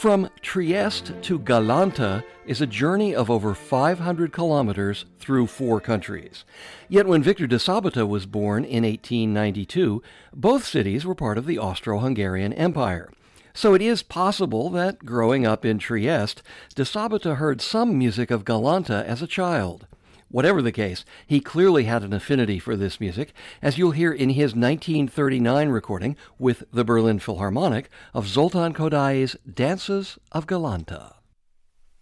From Trieste to Galanta is a journey of over 500 kilometers through 4 countries. Yet when Victor de Szabata was born in 1892, both cities were part of the Austro-Hungarian Empire. So it is possible that growing up in Trieste, de Szabata heard some music of Galanta as a child. Whatever the case, he clearly had an affinity for this music, as you'll hear in his 1939 recording with the Berlin Philharmonic of Zoltán Kodály's Dances of Galanta.